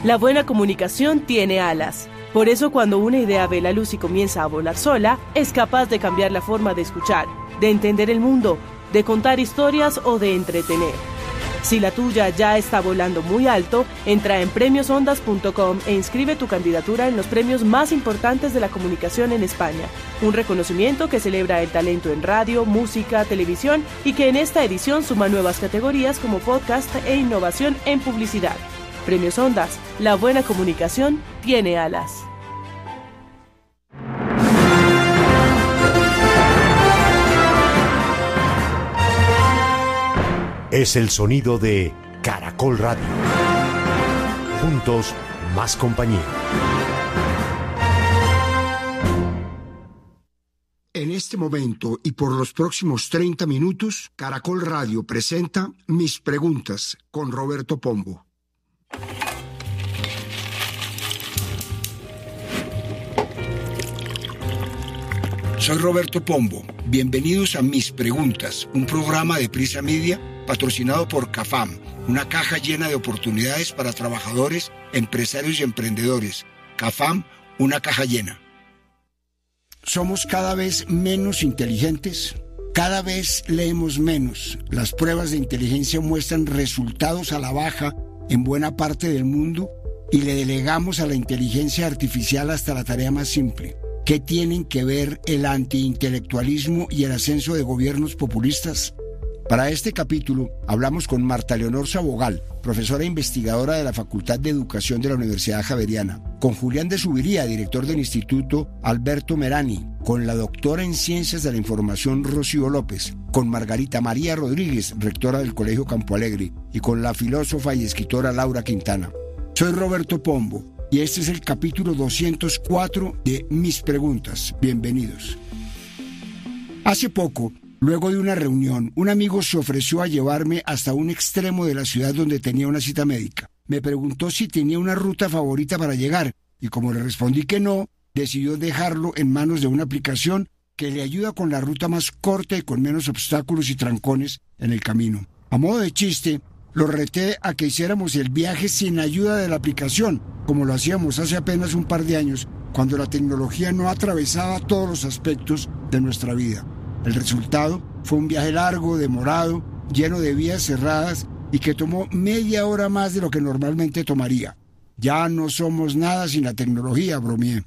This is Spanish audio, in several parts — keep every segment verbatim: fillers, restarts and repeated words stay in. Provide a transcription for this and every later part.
La buena comunicación tiene alas. Por eso cuando una idea ve la luz y comienza a volar sola, es capaz de cambiar la forma de escuchar, de entender el mundo, de contar historias o de entretener. Si la tuya ya está volando muy alto, entra en premios ondas punto com e inscribe tu candidatura en los premios más importantes de la comunicación en España. Un reconocimiento que celebra el talento en radio, música, televisión y que en esta edición suma nuevas categorías como podcast e innovación en publicidad. Premios Ondas, la buena comunicación tiene alas. Es el sonido de Caracol Radio. Juntos, más compañía. En este momento y por los próximos treinta minutos, Caracol Radio presenta Mis Preguntas con Roberto Pombo. Soy Roberto Pombo. Bienvenidos a Mis Preguntas, un programa de Prisa Media patrocinado por CAFAM, una caja llena de oportunidades para trabajadores, empresarios y emprendedores. CAFAM, una caja llena. Somos cada vez menos inteligentes, cada vez leemos menos. Las pruebas de inteligencia muestran resultados a la baja en buena parte del mundo y le delegamos a la inteligencia artificial hasta la tarea más simple. ¿Qué tienen que ver el antiintelectualismo y el ascenso de gobiernos populistas? Para este capítulo hablamos con Marta Leonor Sabogal, profesora e investigadora de la Facultad de Educación de la Universidad Javeriana, con Julián de Subiría, director del Instituto Alberto Merani, con la doctora en Ciencias de la Información Rocío López, con Margarita María Rodríguez, rectora del Colegio Campo Alegre, y con la filósofa y escritora Laura Quintana. Soy Roberto Pombo y este es el capítulo doscientos cuatro de Mis Preguntas. Bienvenidos. Hace poco, luego de una reunión, un amigo se ofreció a llevarme hasta un extremo de la ciudad donde tenía una cita médica. Me preguntó si tenía una ruta favorita para llegar, y como le respondí que no, decidió dejarlo en manos de una aplicación que le ayuda con la ruta más corta y con menos obstáculos y trancones en el camino. A modo de chiste, lo reté a que hiciéramos el viaje sin ayuda de la aplicación, como lo hacíamos hace apenas un par de años, cuando la tecnología no atravesaba todos los aspectos de nuestra vida. El resultado fue un viaje largo, demorado, lleno de vías cerradas y que tomó media hora más de lo que normalmente tomaría. Ya no somos nada sin la tecnología, bromeé.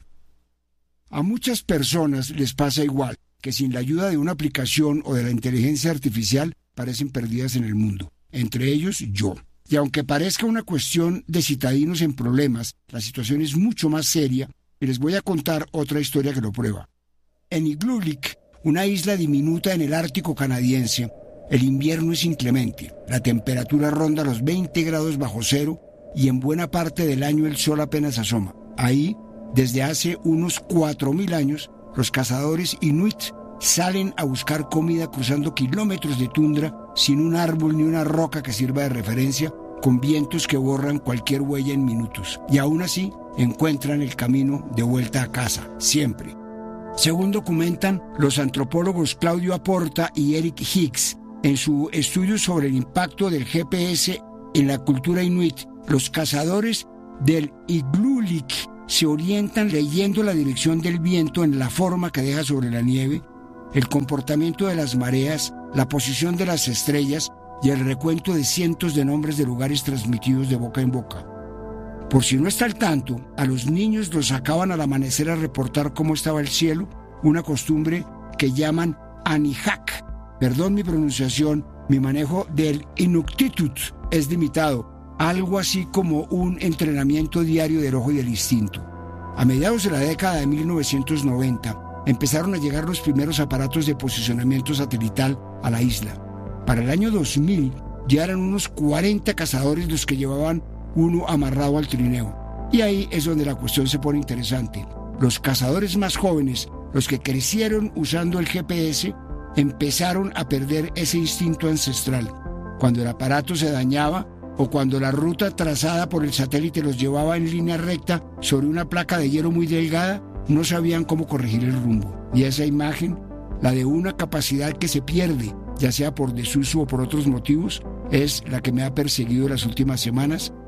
A muchas personas les pasa igual, que sin la ayuda de una aplicación o de la inteligencia artificial parecen perdidas en el mundo. Entre ellos, yo. Y aunque parezca una cuestión de citadinos en problemas, la situación es mucho más seria y les voy a contar otra historia que lo prueba. En Igloolik, una isla diminuta en el Ártico canadiense, el invierno es inclemente. La temperatura ronda los veinte grados bajo cero y en buena parte del año el sol apenas asoma. Ahí, desde hace unos cuatro mil años, los cazadores inuit salen a buscar comida cruzando kilómetros de tundra sin un árbol ni una roca que sirva de referencia, con vientos que borran cualquier huella en minutos. Y aún así, encuentran el camino de vuelta a casa, siempre. Según documentan los antropólogos Claudio Aporta y Eric Hicks, en su estudio sobre el impacto del G P S en la cultura inuit, los cazadores del Igloolik se orientan leyendo la dirección del viento en la forma que deja sobre la nieve, el comportamiento de las mareas, la posición de las estrellas y el recuento de cientos de nombres de lugares transmitidos de boca en boca. Por si no está al tanto, a los niños los sacaban al amanecer a reportar cómo estaba el cielo, una costumbre que llaman Anihak. Perdón mi pronunciación, mi manejo del Inuktitut es limitado, algo así como un entrenamiento diario del ojo y del instinto. A mediados de la década de mil novecientos noventa, empezaron a llegar los primeros aparatos de posicionamiento satelital a la isla. Para el año dos mil ya eran unos cuarenta cazadores los que llevaban uno amarrado al trineo. Y ahí es donde la cuestión se pone interesante. Los cazadores más jóvenes, los que crecieron usando el G P S, empezaron a perder ese instinto ancestral. Cuando el aparato se dañaba o cuando la ruta trazada por el satélite los llevaba en línea recta sobre una placa de hielo muy delgada, no sabían cómo corregir el rumbo. Y esa imagen, la de una capacidad que se pierde, ya sea por desuso o por otros motivos, es la que me ha perseguido las últimas semanas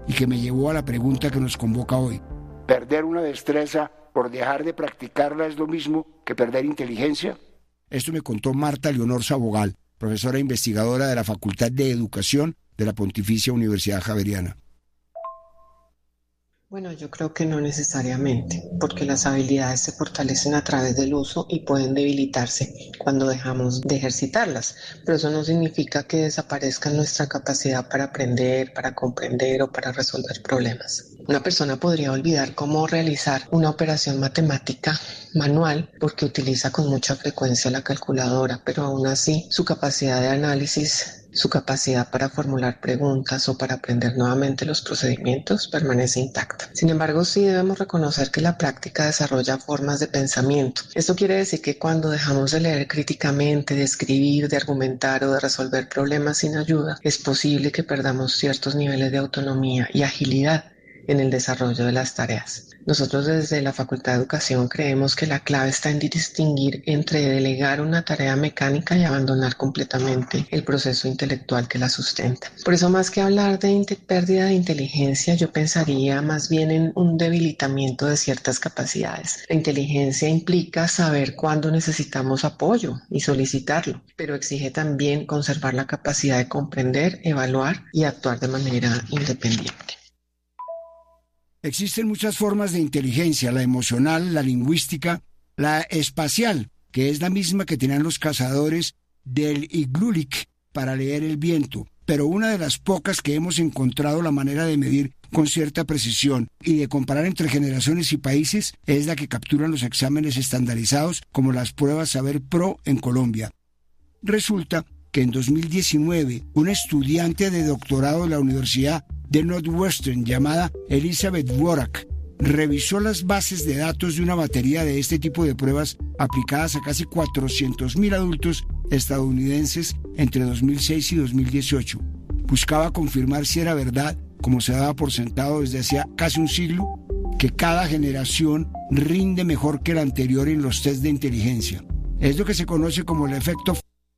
y que me llevó a la pregunta que nos convoca hoy. ¿Perder una destreza por dejar de practicarla es lo mismo que perder inteligencia? Esto me contó Marta Leonor Sabogal, profesora e investigadora de la Facultad de Educación de la Pontificia Universidad Javeriana. Bueno, yo creo que no necesariamente, porque las habilidades se fortalecen a través del uso y pueden debilitarse cuando dejamos de ejercitarlas, pero eso no significa que desaparezca nuestra capacidad para aprender, para comprender o para resolver problemas. Una persona podría olvidar cómo realizar una operación matemática manual porque utiliza con mucha frecuencia la calculadora, pero aún así su capacidad de análisis, su capacidad para formular preguntas o para aprender nuevamente los procedimientos permanece intacta. Sin embargo, sí debemos reconocer que la práctica desarrolla formas de pensamiento. Esto quiere decir que cuando dejamos de leer críticamente, de escribir, de argumentar o de resolver problemas sin ayuda, es posible que perdamos ciertos niveles de autonomía y agilidad en el desarrollo de las tareas. Nosotros desde la Facultad de Educación creemos que la clave está en distinguir entre delegar una tarea mecánica y abandonar completamente el proceso intelectual que la sustenta. Por eso, más que hablar de inte- pérdida de inteligencia, yo pensaría más bien en un debilitamiento de ciertas capacidades. La inteligencia implica saber cuándo necesitamos apoyo y solicitarlo, pero exige también conservar la capacidad de comprender, evaluar y actuar de manera independiente. Existen muchas formas de inteligencia, la emocional, la lingüística, la espacial, que es la misma que tenían los cazadores del Iglulik para leer el viento, pero una de las pocas que hemos encontrado la manera de medir con cierta precisión y de comparar entre generaciones y países es la que capturan los exámenes estandarizados como las pruebas Saber Pro en Colombia. Resulta que en dos mil diecinueve una estudiante de doctorado de la Universidad de Northwestern llamada Elizabeth Dvorak revisó las bases de datos de una batería de este tipo de pruebas aplicadas a casi cuatrocientos mil adultos estadounidenses entre dos mil seis y dos mil dieciocho. Buscaba confirmar si era verdad, como se daba por sentado desde hacía casi un siglo, que cada generación rinde mejor que la anterior en los test de inteligencia. Es lo que se conoce como el efecto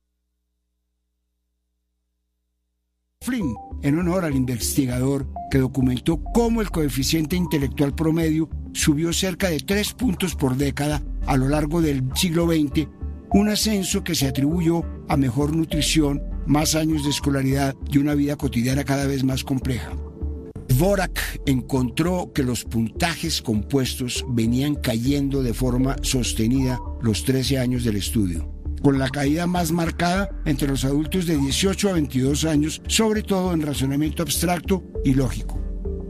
Flynn, en honor al investigador que documentó cómo el coeficiente intelectual promedio subió cerca de tres puntos por década a lo largo del siglo veinte, un ascenso que se atribuyó a mejor nutrición, más años de escolaridad y una vida cotidiana cada vez más compleja. Dvorak encontró que los puntajes compuestos venían cayendo de forma sostenida los trece años del estudio, con la caída más marcada entre los adultos de dieciocho a veintidós años, sobre todo en razonamiento abstracto y lógico.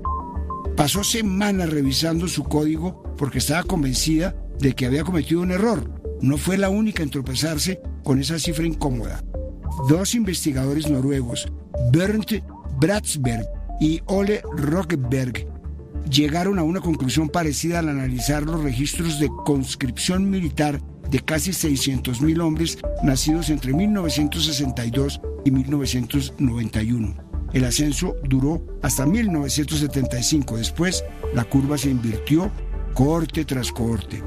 Pasó semanas revisando su código porque estaba convencida de que había cometido un error. No fue la única en tropezarse con esa cifra incómoda. Dos investigadores noruegos, Bernt Bratsberg y Ole Rokeberg, llegaron a una conclusión parecida al analizar los registros de conscripción militar de casi seiscientos mil hombres nacidos entre mil novecientos sesenta y dos y mil novecientos noventa y uno. El ascenso duró hasta mil novecientos setenta y cinco. Después, la curva se invirtió cohorte tras cohorte.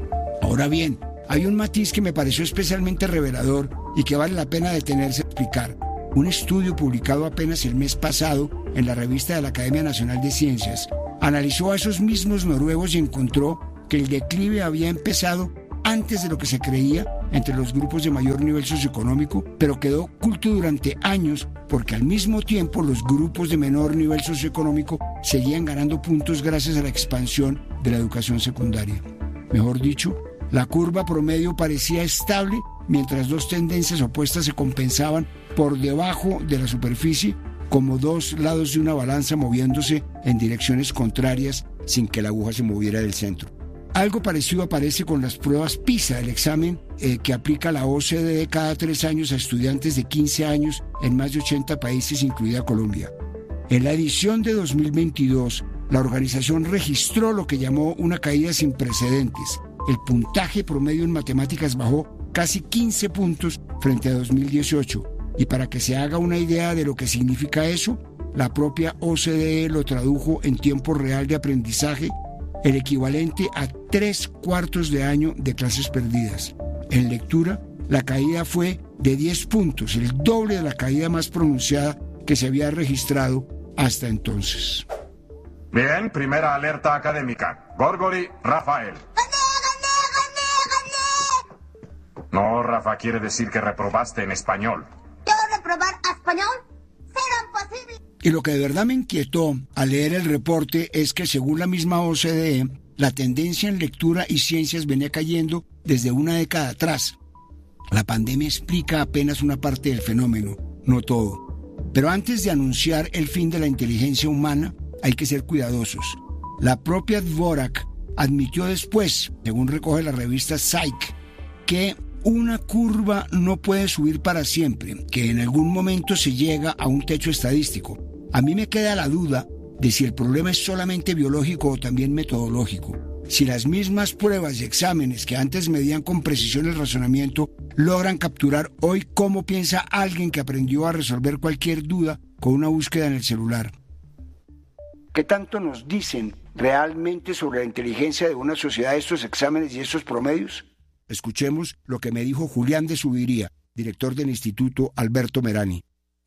Ahora bien, hay un matiz que me pareció especialmente revelador y que vale la pena detenerse a explicar. Un estudio publicado apenas el mes pasado en la revista de la Academia Nacional de Ciencias analizó a esos mismos noruegos y encontró que el declive había empezado antes de lo que se creía entre los grupos de mayor nivel socioeconómico, pero quedó oculto durante años porque al mismo tiempo los grupos de menor nivel socioeconómico seguían ganando puntos gracias a la expansión de la educación secundaria. Mejor dicho, la curva promedio parecía estable mientras dos tendencias opuestas se compensaban por debajo de la superficie como dos lados de una balanza moviéndose en direcciones contrarias sin que la aguja se moviera del centro. Algo parecido aparece con las pruebas PISA, el examen eh, que aplica la O C D E cada tres años a estudiantes de quince años en más de ochenta países, incluida Colombia. En la edición de dos mil veintidós, la organización registró lo que llamó una caída sin precedentes. El puntaje promedio en matemáticas bajó casi quince puntos frente a dos mil dieciocho. Y para que se haga una idea de lo que significa eso, la propia O C D E lo tradujo en tiempo real de aprendizaje, el equivalente a tres cuartos de año de clases perdidas. En lectura, la caída fue de diez puntos, el doble de la caída más pronunciada que se había registrado hasta entonces. Bien, primera alerta académica. Gorgori, Rafael. No, Rafa, quiere decir que reprobaste en español. ¿Yo reprobar español? ¡Será posible! Y lo que de verdad me inquietó al leer el reporte es que según la misma O C D E, la tendencia en lectura y ciencias venía cayendo desde una década atrás. La pandemia explica apenas una parte del fenómeno, no todo. Pero antes de anunciar el fin de la inteligencia humana, hay que ser cuidadosos. La propia Dvorak admitió después, según recoge la revista Psych, que una curva no puede subir para siempre, que en algún momento se llega a un techo estadístico. A mí me queda la duda de si el problema es solamente biológico o también metodológico. Si las mismas pruebas y exámenes que antes medían con precisión el razonamiento logran capturar hoy cómo piensa alguien que aprendió a resolver cualquier duda con una búsqueda en el celular. ¿Qué tanto nos dicen realmente sobre la inteligencia de una sociedad estos exámenes y estos promedios? Escuchemos lo que me dijo Julián de Subiría, director del Instituto Alberto Merani.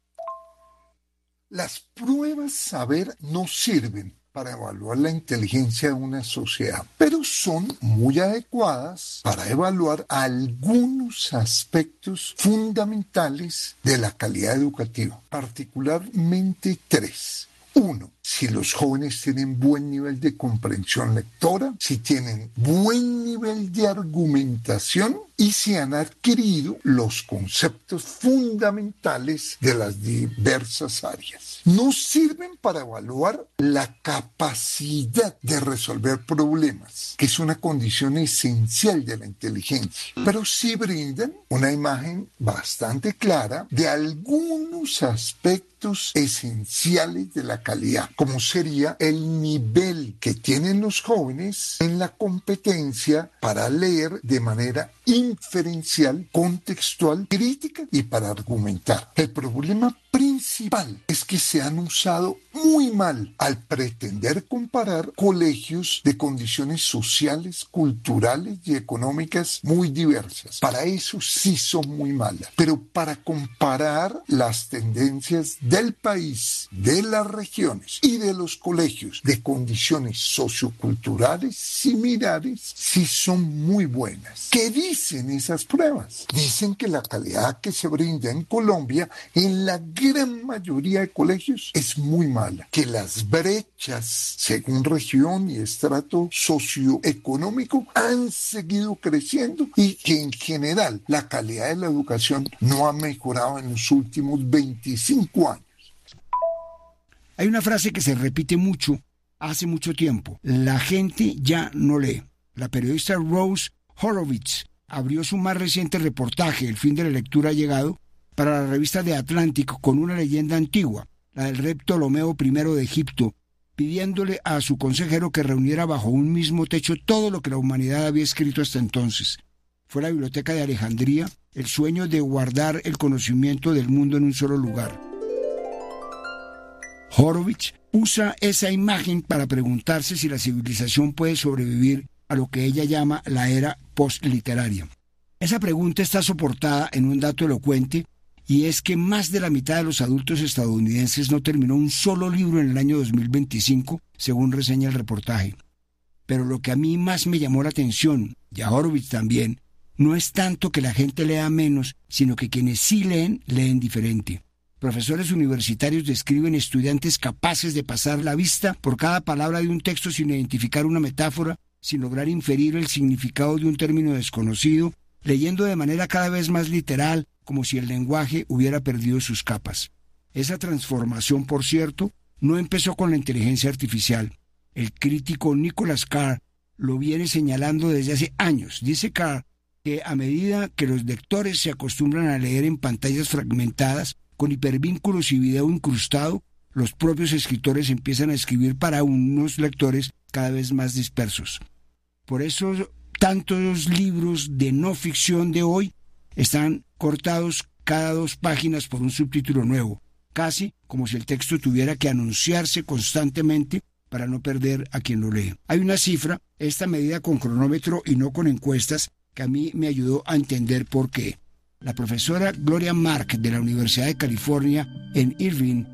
Las pruebas saber no sirven para evaluar la inteligencia de una sociedad, pero son muy adecuadas para evaluar algunos aspectos fundamentales de la calidad educativa, particularmente tres. Uno, si los jóvenes tienen buen nivel de comprensión lectora, si tienen buen nivel de argumentación y si han adquirido los conceptos fundamentales de las diversas áreas. No sirven para evaluar la capacidad de resolver problemas, que es una condición esencial de la inteligencia, pero sí brindan una imagen bastante clara de algunos aspectos esenciales de la calidad, como sería el nivel que tienen los jóvenes en la competencia para leer de manera inferencial, contextual, crítica y para argumentar. El problema principal es que se han usado muy mal al pretender comparar colegios de condiciones sociales, culturales y económicas muy diversas. Para eso sí son muy malas, pero para comparar las tendencias del país, de las regiones y de los colegios de condiciones socioculturales similares sí son muy buenas. ¿Qué dicen esas pruebas? Dicen que la calidad que se brinda en Colombia en la gran mayoría de colegios es muy mala, que las brechas según región y estrato socioeconómico han seguido creciendo y que en general la calidad de la educación no ha mejorado en los últimos veinticinco años. Hay una frase que se repite mucho hace mucho tiempo: la gente ya no lee. La periodista Rose Horowitz abrió su más reciente reportaje, El fin de la lectura ha llegado, para la revista The Atlantic con una leyenda antigua, la del rey Ptolomeo primero de Egipto, pidiéndole a su consejero que reuniera bajo un mismo techo todo lo que la humanidad había escrito hasta entonces. Fue la biblioteca de Alejandría, el sueño de guardar el conocimiento del mundo en un solo lugar. Horowitz usa esa imagen para preguntarse si la civilización puede sobrevivir a lo que ella llama la era postliteraria. Esa pregunta está soportada en un dato elocuente, y es que más de la mitad de los adultos estadounidenses no terminó un solo libro en el año dos mil veinticinco, según reseña el reportaje. Pero lo que a mí más me llamó la atención, y a Horowitz también, no es tanto que la gente lea menos, sino que quienes sí leen, leen diferente. Profesores universitarios describen estudiantes capaces de pasar la vista por cada palabra de un texto sin identificar una metáfora, sin lograr inferir el significado de un término desconocido, leyendo de manera cada vez más literal, como si el lenguaje hubiera perdido sus capas. Esa transformación, por cierto, no empezó con la inteligencia artificial. El crítico Nicholas Carr lo viene señalando desde hace años. Dice Carr que a medida que los lectores se acostumbran a leer en pantallas fragmentadas, con hipervínculos y video incrustado, los propios escritores empiezan a escribir para unos lectores cada vez más dispersos. Por eso tantos libros de no ficción de hoy están cortados cada dos páginas por un subtítulo nuevo, casi como si el texto tuviera que anunciarse constantemente para no perder a quien lo lee. Hay una cifra, esta medida con cronómetro y no con encuestas, que a mí me ayudó a entender por qué. La profesora Gloria Mark de la Universidad de California en Irvine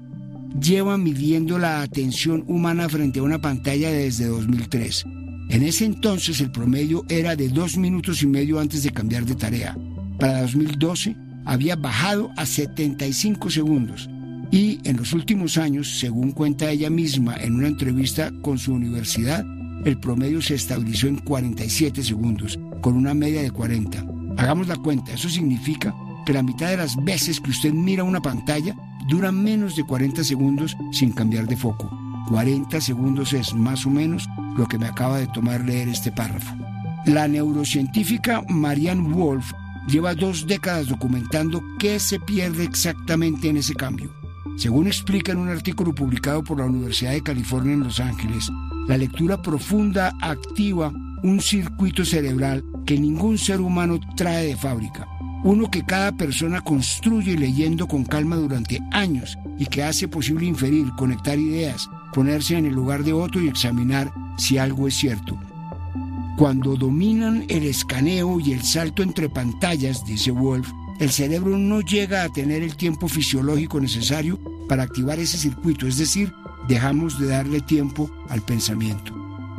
lleva midiendo la atención humana frente a una pantalla desde dos mil tres. En ese entonces el promedio era de dos minutos y medio antes de cambiar de tarea. Para dos mil doce había bajado a setenta y cinco segundos. Y en los últimos años, según cuenta ella misma en una entrevista con su universidad, el promedio se estabilizó en cuarenta y siete segundos, con una media de cuarenta. Hagamos la cuenta, eso significa que la mitad de las veces que usted mira una pantalla dura menos de cuarenta segundos sin cambiar de foco. cuarenta segundos es más o menos lo que me acaba de tomar leer este párrafo. La neurocientífica Marianne Wolf lleva dos décadas documentando qué se pierde exactamente en ese cambio. Según explica en un artículo publicado por la Universidad de California en Los Ángeles, la lectura profunda activa un circuito cerebral que ningún ser humano trae de fábrica, uno que cada persona construye leyendo con calma durante años y que hace posible inferir, conectar ideas, ponerse en el lugar de otro y examinar si algo es cierto. Cuando dominan el escaneo y el salto entre pantallas, dice Wolf, el cerebro no llega a tener el tiempo fisiológico necesario para activar ese circuito, es decir, dejamos de darle tiempo al pensamiento.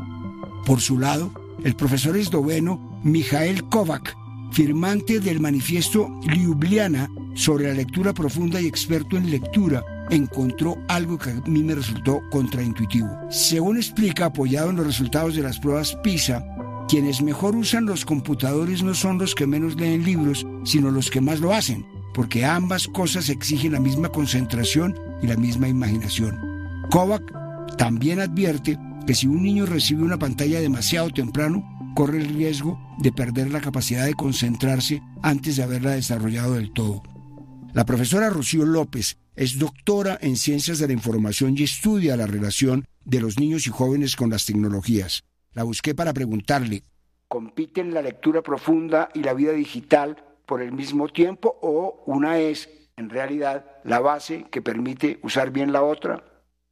Por su lado, el profesor esloveno Michael Kovac, firmante del manifiesto Ljubljana sobre la lectura profunda y experto en lectura, encontró algo que a mí me resultó contraintuitivo. Según explica, apoyado en los resultados de las pruebas PISA, quienes mejor usan los computadores no son los que menos leen libros, sino los que más lo hacen, porque ambas cosas exigen la misma concentración y la misma imaginación. Kovac también advierte que si un niño recibe una pantalla demasiado temprano, corre el riesgo de perder la capacidad de concentrarse antes de haberla desarrollado del todo. La profesora Rocío López es doctora en Ciencias de la Información y estudia la relación de los niños y jóvenes con las tecnologías. La busqué para preguntarle, ¿compiten la lectura profunda y la vida digital por el mismo tiempo o una es, en realidad, la base que permite usar bien la otra?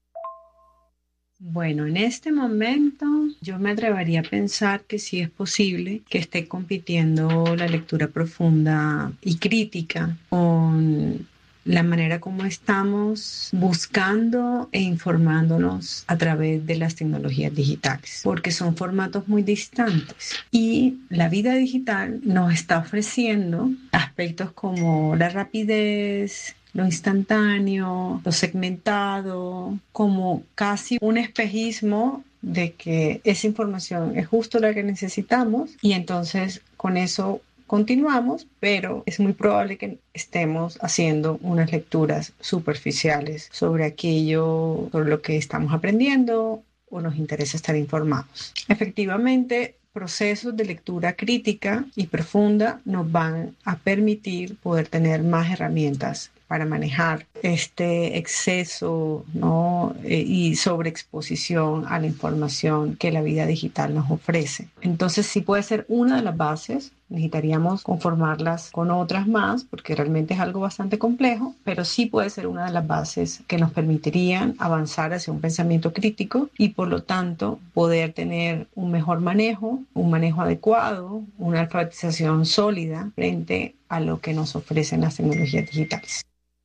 Bueno, en este momento yo me atrevería a pensar que sí es posible que esté compitiendo la lectura profunda y crítica con la manera como estamos buscando e informándonos a través de las tecnologías digitales, porque son formatos muy distantes y la vida digital nos está ofreciendo aspectos como la rapidez, lo instantáneo, lo segmentado, como casi un espejismo de que esa información es justo la que necesitamos y entonces con eso continuamos, pero es muy probable que estemos haciendo unas lecturas superficiales sobre aquello, sobre lo que estamos aprendiendo o nos interesa estar informados. Efectivamente, procesos de lectura crítica y profunda nos van a permitir poder tener más herramientas para manejar este exceso, ¿no? eh, y sobreexposición a la información que la vida digital nos ofrece. Entonces sí puede ser una de las bases, necesitaríamos conformarlas con otras más porque realmente es algo bastante complejo, pero sí puede ser una de las bases que nos permitirían avanzar hacia un pensamiento crítico y por lo tanto poder tener un mejor manejo, un manejo adecuado, una alfabetización sólida frente a lo que nos ofrecen las tecnologías digitales.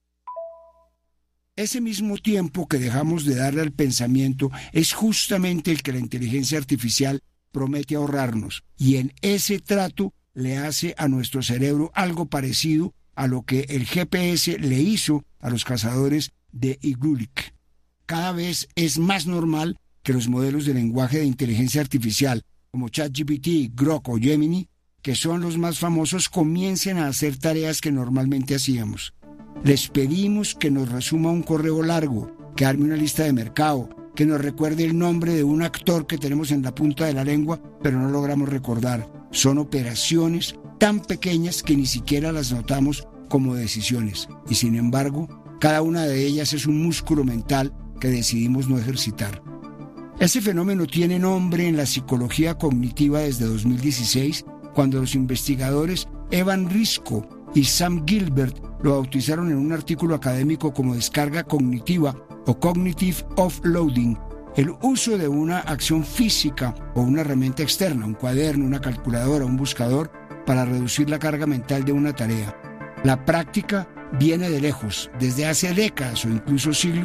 Ese mismo tiempo que dejamos de darle al pensamiento es justamente el que la inteligencia artificial promete ahorrarnos, y en ese trato le hace a nuestro cerebro algo parecido a lo que el G P S le hizo a los cazadores de Iglulik. Cada vez es más normal que los modelos de lenguaje de inteligencia artificial, como ChatGPT, Grok o Gemini, que son los más famosos, comiencen a hacer tareas que normalmente hacíamos. Les pedimos que nos resuma un correo largo, que arme una lista de mercado, que nos recuerde el nombre de un actor que tenemos en la punta de la lengua, pero no logramos recordar. Son operaciones tan pequeñas que ni siquiera las notamos como decisiones. Y sin embargo, cada una de ellas es un músculo mental que decidimos no ejercitar. Ese fenómeno tiene nombre en la psicología cognitiva desde dos mil dieciséis, cuando los investigadores Evan Risco y Sam Gilbert lo bautizaron en un artículo académico como descarga cognitiva o cognitive offloading, el uso de una acción física o una herramienta externa, un cuaderno, una calculadora, un buscador, para reducir la carga mental de una tarea. La práctica viene de lejos, desde hace décadas o incluso siglos,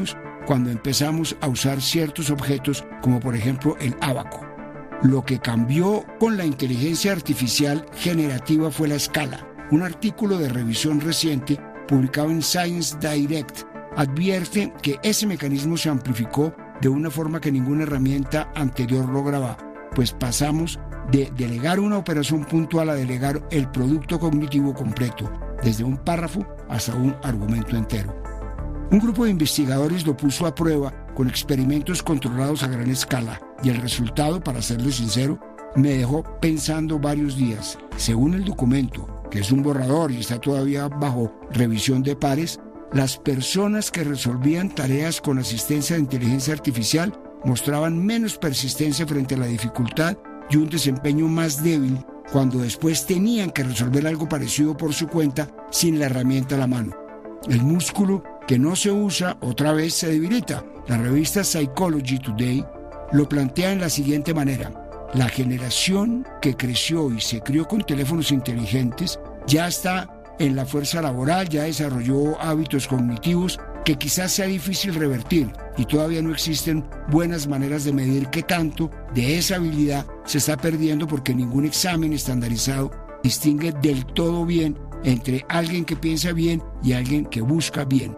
cuando empezamos a usar ciertos objetos como por ejemplo el ábaco. Lo que cambió con la inteligencia artificial generativa fue la escala. Un artículo de revisión reciente publicado en Science Direct advierte que ese mecanismo se amplificó de una forma que ninguna herramienta anterior lograba, pues pasamos de delegar una operación puntual a delegar el producto cognitivo completo, desde un párrafo hasta un argumento entero. Un grupo de investigadores lo puso a prueba con experimentos controlados a gran escala, y el resultado, para serles sincero, me dejó pensando varios días. Según el documento, que es un borrador y está todavía bajo revisión de pares, las personas que resolvían tareas con asistencia de inteligencia artificial mostraban menos persistencia frente a la dificultad y un desempeño más débil cuando después tenían que resolver algo parecido por su cuenta sin la herramienta a la mano. El músculo que no se usa otra vez se debilita. La revista Psychology Today lo plantea en la siguiente manera: la generación que creció y se crió con teléfonos inteligentes ya está en la fuerza laboral, ya desarrolló hábitos cognitivos que quizás sea difícil revertir, y todavía no existen buenas maneras de medir qué tanto de esa habilidad se está perdiendo, porque ningún examen estandarizado distingue del todo bien entre alguien que piensa bien y alguien que busca bien.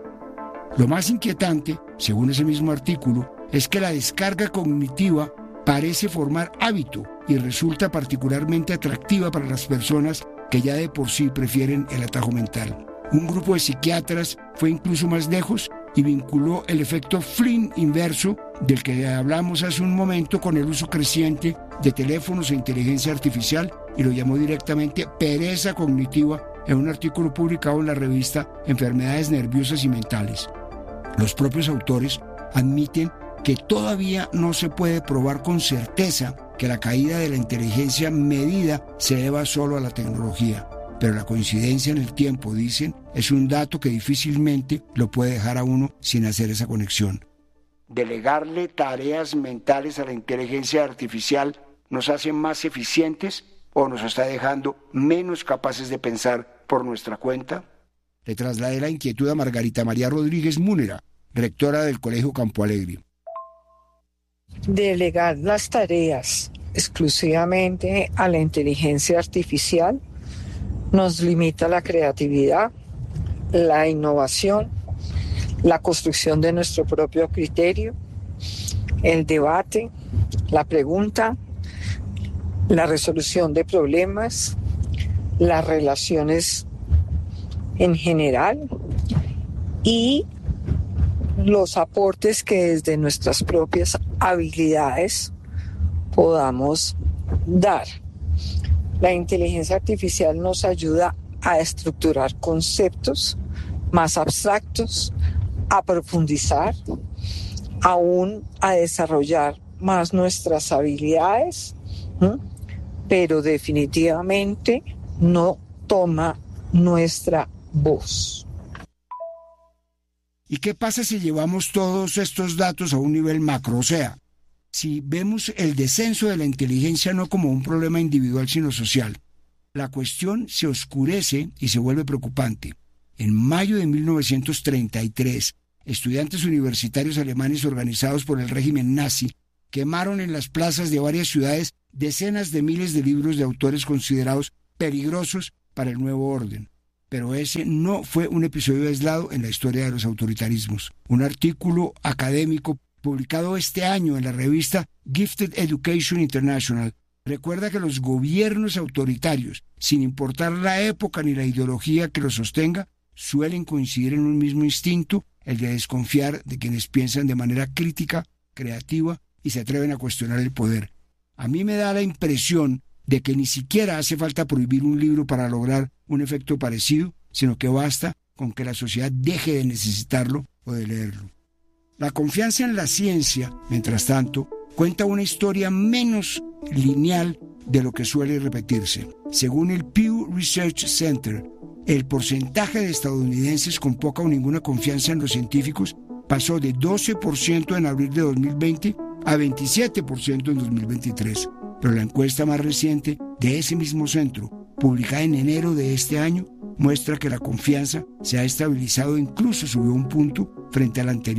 Lo más inquietante, según ese mismo artículo, es que la descarga cognitiva parece formar hábito y resulta particularmente atractiva para las personas que ya de por sí prefieren el atajo mental. Un grupo de psiquiatras fue incluso más lejos y vinculó el efecto Flynn inverso del que hablamos hace un momento con el uso creciente de teléfonos e inteligencia artificial, y lo llamó directamente pereza cognitiva en un artículo publicado en la revista Enfermedades Nerviosas y Mentales. Los propios autores admiten que todavía no se puede probar con certeza que la caída de la inteligencia medida se deba solo a la tecnología, pero la coincidencia en el tiempo, dicen, es un dato que difícilmente lo puede dejar a uno sin hacer esa conexión. Delegarle tareas mentales a la inteligencia artificial nos hace más eficientes o nos está dejando menos capaces de pensar por nuestra cuenta. Le trasladé la inquietud a Margarita María Rodríguez Múnera, rectora del Colegio Campo Alegre. Delegar las tareas exclusivamente a la inteligencia artificial nos limita la creatividad, la innovación, la construcción de nuestro propio criterio, el debate, la pregunta, la resolución de problemas, las relaciones en general y los aportes que desde nuestras propias habilidades podamos dar. La inteligencia artificial nos ayuda a estructurar conceptos más abstractos, a profundizar, aún a desarrollar más nuestras habilidades, ¿sí? Pero definitivamente no toma nuestra voz. ¿Y qué pasa si llevamos todos estos datos a un nivel macro? O sea, si vemos el descenso de la inteligencia no como un problema individual sino social, la cuestión se oscurece y se vuelve preocupante. En mayo de mil novecientos treinta y tres, estudiantes universitarios alemanes organizados por el régimen nazi quemaron en las plazas de varias ciudades decenas de miles de libros de autores considerados peligrosos para el nuevo orden. Pero ese no fue un episodio aislado en la historia de los autoritarismos. Un artículo académico publicado este año en la revista Gifted Education International recuerda que los gobiernos autoritarios, sin importar la época ni la ideología que los sostenga, suelen coincidir en un mismo instinto, el de desconfiar de quienes piensan de manera crítica, creativa y se atreven a cuestionar el poder. A mí me da la impresión de que ni siquiera hace falta prohibir un libro para lograr un efecto parecido, sino que basta con que la sociedad deje de necesitarlo o de leerlo. La confianza en la ciencia, mientras tanto, cuenta una historia menos lineal de lo que suele repetirse. Según el Pew Research Center, el porcentaje de estadounidenses con poca o ninguna confianza en los científicos pasó de doce por ciento en abril de dos mil veinte a veintisiete por ciento en dos mil veintitrés. Pero la encuesta más reciente de ese mismo centro, publicada en enero de este año, muestra que la confianza se ha estabilizado e incluso subió un punto frente a la anterior,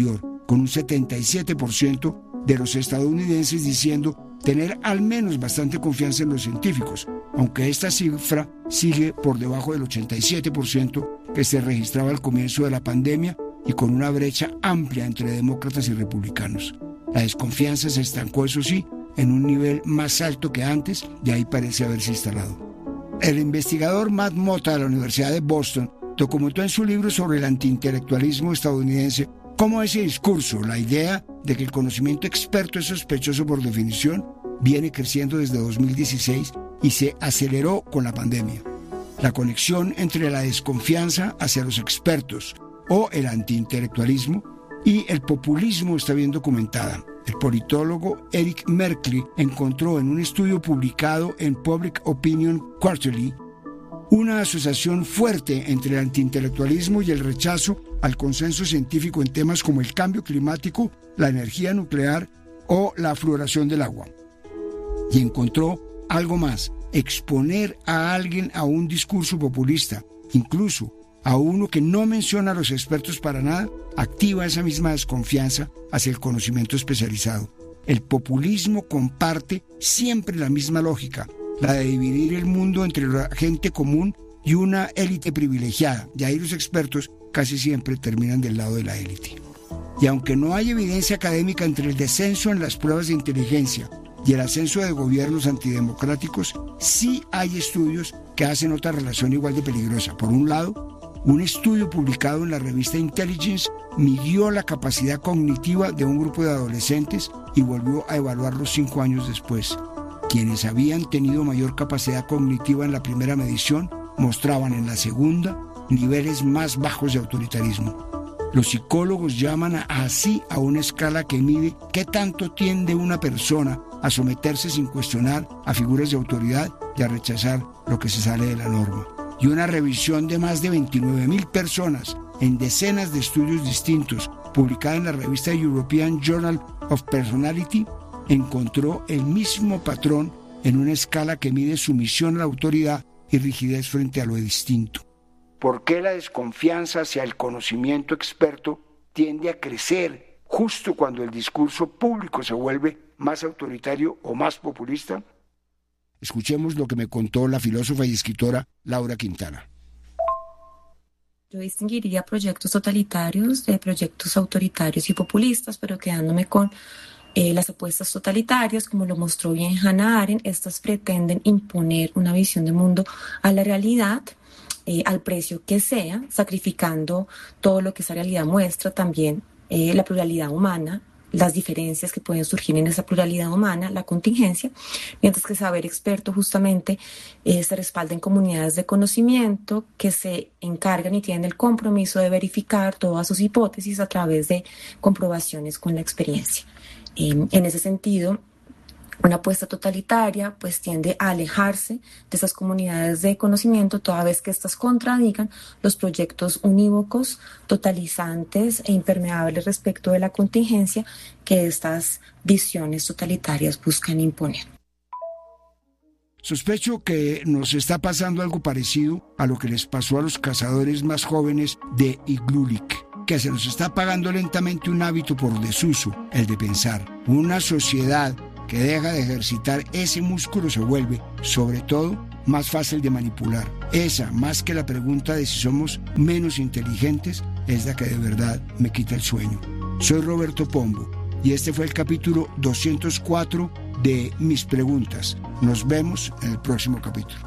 con un setenta y siete por ciento de los estadounidenses diciendo tener al menos bastante confianza en los científicos, aunque esta cifra sigue por debajo del ochenta y siete por ciento que se registraba al comienzo de la pandemia y con una brecha amplia entre demócratas y republicanos. La desconfianza se estancó, eso sí, en un nivel más alto que antes, y ahí parece haberse instalado. El investigador Matt Mota de la Universidad de Boston documentó en su libro sobre el antiintelectualismo estadounidense cómo ese discurso, la idea de que el conocimiento experto es sospechoso por definición, viene creciendo desde dos mil dieciséis y se aceleró con la pandemia. La conexión entre la desconfianza hacia los expertos o el antiintelectualismo y el populismo está bien documentada. El politólogo Eric Merkley encontró en un estudio publicado en Public Opinion Quarterly una asociación fuerte entre el antiintelectualismo y el rechazo al consenso científico en temas como el cambio climático, la energía nuclear o la fluoración del agua. Y encontró algo más: exponer a alguien a un discurso populista, incluso a uno que no menciona a los expertos para nada, activa esa misma desconfianza hacia el conocimiento especializado. El populismo comparte siempre la misma lógica, la de dividir el mundo entre la gente común y una élite privilegiada, y ahí los expertos casi siempre terminan del lado de la élite. Y aunque no hay evidencia académica entre el descenso en las pruebas de inteligencia y el ascenso de gobiernos antidemocráticos, sí hay estudios que hacen otra relación igual de peligrosa. Por un lado, un estudio publicado en la revista Intelligence midió la capacidad cognitiva de un grupo de adolescentes y volvió a evaluarlos cinco años después. Quienes habían tenido mayor capacidad cognitiva en la primera medición mostraban en la segunda niveles más bajos de autoritarismo. Los psicólogos llaman a, así a una escala que mide qué tanto tiende una persona a someterse sin cuestionar a figuras de autoridad y a rechazar lo que se sale de la norma. Y una revisión de más de veintinueve mil personas en decenas de estudios distintos, publicada en la revista European Journal of Personality, encontró el mismo patrón en una escala que mide sumisión a la autoridad y rigidez frente a lo distinto. ¿Por qué la desconfianza hacia el conocimiento experto tiende a crecer justo cuando el discurso público se vuelve más autoritario o más populista? Escuchemos lo que me contó la filósofa y escritora Laura Quintana. Yo distinguiría proyectos totalitarios de proyectos autoritarios y populistas, pero quedándome con eh, las apuestas totalitarias, como lo mostró bien Hannah Arendt. Estas pretenden imponer una visión de mundo a la realidad, eh, al precio que sea, sacrificando todo lo que esa realidad muestra, también eh, la pluralidad humana, las diferencias que pueden surgir en esa pluralidad humana, la contingencia, mientras que saber experto justamente eh, se respalda en comunidades de conocimiento que se encargan y tienen el compromiso de verificar todas sus hipótesis a través de comprobaciones con la experiencia. Eh, en ese sentido, una apuesta totalitaria pues tiende a alejarse de esas comunidades de conocimiento, toda vez que éstas contradigan los proyectos unívocos, totalizantes e impermeables respecto de la contingencia que estas visiones totalitarias buscan imponer. Sospecho que nos está pasando algo parecido a lo que les pasó a los cazadores más jóvenes de Iglulik, que se nos está apagando lentamente un hábito por desuso, el de pensar. Una sociedad que deja de ejercitar ese músculo se vuelve, sobre todo, más fácil de manipular. Esa, más que la pregunta de si somos menos inteligentes, es la que de verdad me quita el sueño. Soy Roberto Pombo y este fue el capítulo doscientos cuatro de Mis Preguntas. Nos vemos en el próximo capítulo.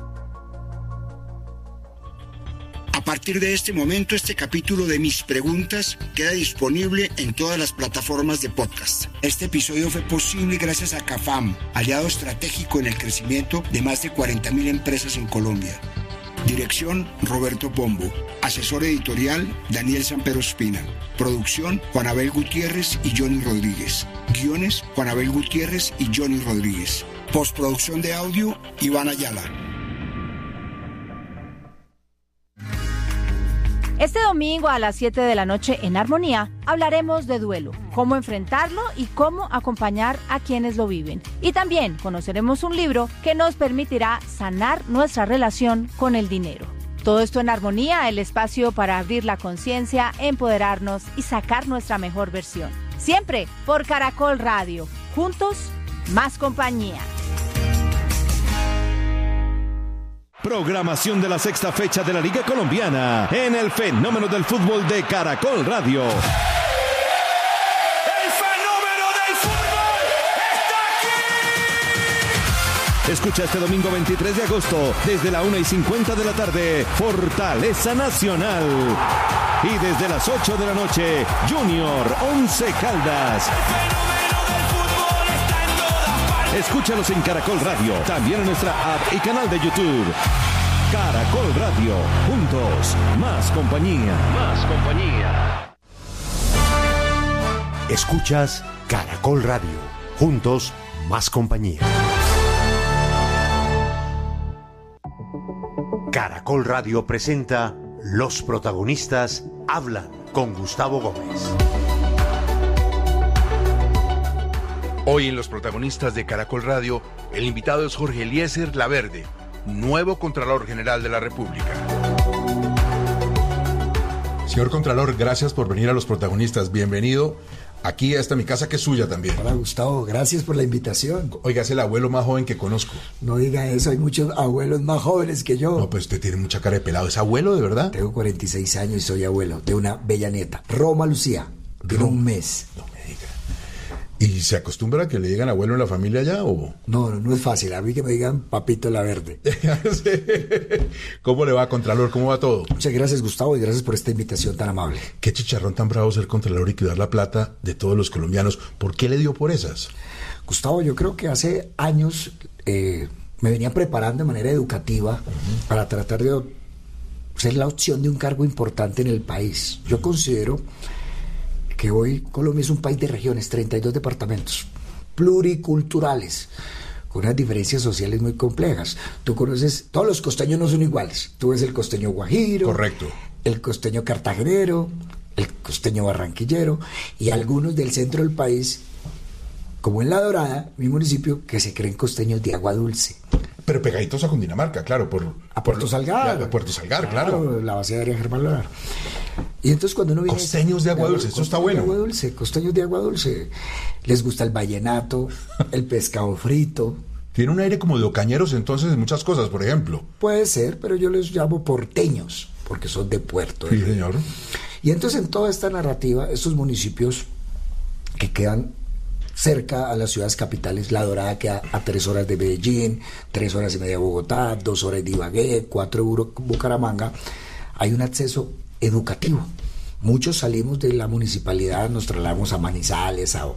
A partir de este momento, este capítulo de Mis Preguntas queda disponible en todas las plataformas de podcast. Este episodio fue posible gracias a CAFAM, aliado estratégico en el crecimiento de más de cuarenta mil empresas en Colombia. Dirección, Roberto Pombo. Asesor editorial, Daniel Sampero Espina. Producción, Juan Abel Gutiérrez y Johnny Rodríguez. Guiones, Juan Abel Gutiérrez y Johnny Rodríguez. Postproducción de audio, Iván Ayala. Este domingo a las siete de la noche en Armonía hablaremos de duelo, cómo enfrentarlo y cómo acompañar a quienes lo viven. Y también conoceremos un libro que nos permitirá sanar nuestra relación con el dinero. Todo esto en Armonía, el espacio para abrir la conciencia, empoderarnos y sacar nuestra mejor versión. siempre por Caracol Radio. Juntos, más compañía. Programación de la sexta fecha de la Liga Colombiana en el Fenómeno del Fútbol de Caracol Radio. Escucha este domingo veintitrés de agosto, desde la una y cincuenta de la tarde, Fortaleza Nacional. Y desde las ocho de la noche, Junior Once Caldas. Escúchalos en Caracol Radio, también en nuestra app y canal de YouTube. Caracol Radio, juntos, más compañía. Más compañía. Escuchas Caracol Radio, juntos, más compañía. Caracol Radio presenta Los protagonistas hablan con Gustavo Gómez. Hoy en Los protagonistas de Caracol Radio, el invitado es Jorge Eliezer Laverde, nuevo Contralor General de la República. Señor Contralor, gracias por venir a Los protagonistas. Bienvenido aquí a esta mi casa, que es suya también. Hola Gustavo, gracias por la invitación. Oiga, es el abuelo más joven que conozco. No diga eso, hay muchos abuelos más jóvenes que yo. No, pues usted tiene mucha cara de pelado. ¿Es abuelo de verdad? Tengo cuarenta y seis años y soy abuelo de una bella nieta, Roma Lucía, tiene un mes. No me diga. ¿Y se acostumbra a que le digan abuelo en la familia ya o...? No, no, no es fácil, a mí que me digan Papito Laverde. ¿Cómo le va, Contralor? ¿Cómo va todo? Muchas gracias, Gustavo, y gracias por esta invitación tan amable. Qué chicharrón tan bravo ser Contralor y cuidar la plata de todos los colombianos. ¿Por qué le dio por esas? Gustavo, yo creo que hace años eh, me venía preparando de manera educativa uh-huh. para tratar de ser la opción de un cargo importante en el país. Yo considero que hoy Colombia es un país de regiones, treinta y dos departamentos, pluriculturales, con unas diferencias sociales muy complejas. Tú conoces, todos los costeños no son iguales. Tú ves el costeño guajiro, correcto, el costeño cartagenero, el costeño barranquillero, y algunos del centro del país, como en La Dorada, mi municipio, que se creen costeños de agua dulce. Pero pegaditos a Cundinamarca, claro, por... A Puerto por, Salgar. A Puerto Salgar, claro. claro. La base aérea Germán Lorar. Y entonces cuando uno viene... Costeños de agua dulce, eso está bueno. De agua dulce, costeños de agua dulce. Les gusta el vallenato, el pescado frito. Tiene un aire como de ocañeros entonces en muchas cosas, por ejemplo. Puede ser, pero yo les llamo porteños, porque son de Puerto. Sí, señor. Y entonces en toda esta narrativa, estos municipios que quedan cerca a las ciudades capitales, La Dorada queda a tres horas de Medellín, tres horas y media de Bogotá, dos horas de Ibagué, cuatro de Bucaramanga, hay un acceso educativo. Muchos salimos de la municipalidad, nos trasladamos a Manizales, a,